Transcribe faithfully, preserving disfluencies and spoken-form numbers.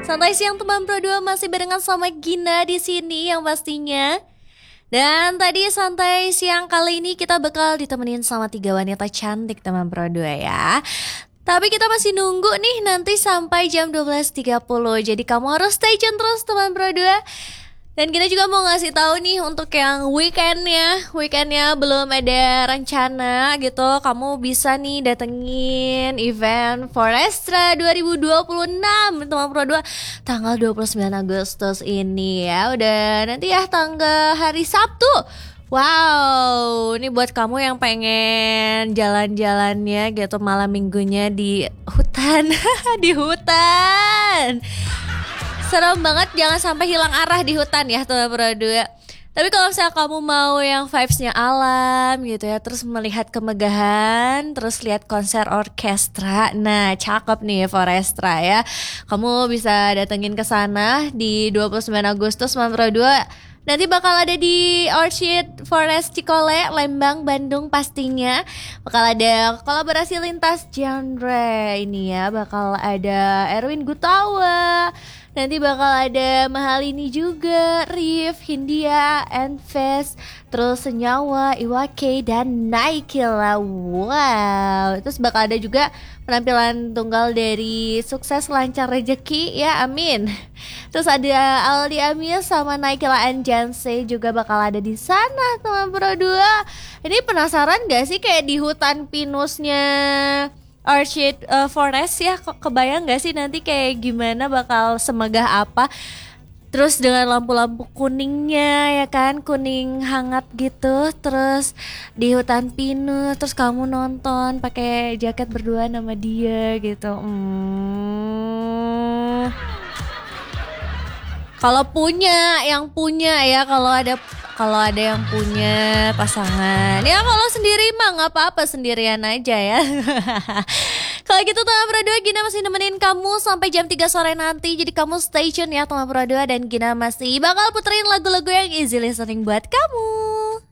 Santai siang teman Pro dua masih barengan sama Gina di sini yang pastinya. Dan tadi santai siang kali ini kita bakal ditemenin sama tiga wanita cantik teman Pro dua ya. Tapi kita masih nunggu nih nanti sampai jam dua belas tiga puluh. Jadi kamu harus stay tune terus teman Pro dua. Dan kita juga mau ngasih tahu nih untuk yang weekendnya, weekendnya belum ada rencana gitu, kamu bisa nih datengin event Forestra dua ribu dua puluh enam teman Pro dua tanggal dua puluh sembilan Agustus ini ya. Udah nanti ya tanggal hari Sabtu. Wow, ini buat kamu yang pengen jalan-jalannya gitu malam minggunya di hutan, di hutan. Serem banget, jangan sampai hilang arah di hutan ya teman Pro dua. Tapi kalau misalnya kamu mau yang vibes-nya alam gitu ya, terus melihat kemegahan, terus lihat konser orkestra, nah cakep nih Forestra ya. Kamu bisa datengin ke sana di dua puluh sembilan Agustus teman Pro dua. Nanti bakal ada di Orchid Forest Cikole, Lembang, Bandung pastinya. Bakal ada kolaborasi lintas genre ini ya. Bakal ada Erwin Gutawa. Nanti bakal ada Mahalini juga, Rif, Hindia, Enfes, terus Senyawa, Iwake, dan Naikila. Wow. Terus bakal ada juga penampilan tunggal dari Sukses Lancar Rezeki ya, amin. Terus ada Aldi Amir sama Naikila Anjanse juga bakal ada di sana teman Pro dua. Ini penasaran gak sih kayak di hutan pinusnya Orchid uh, Forest ya, kok kebayang gak sih nanti kayak gimana, bakal semegah apa. Terus dengan lampu-lampu kuningnya ya kan, kuning hangat gitu. Terus di hutan pinus, terus kamu nonton pakai jaket berdua sama dia gitu. Hmm. Kalau punya, yang punya ya, kalau ada kalau ada yang punya pasangan. Ya kalau sendiri mah nggak apa-apa, sendirian aja ya. Kalau gitu teman Pro dua, Gina masih nemenin kamu sampai jam tiga sore nanti. Jadi kamu stay tune ya teman Pro dua, dan Gina masih bakal puterin lagu-lagu yang easy listening buat kamu.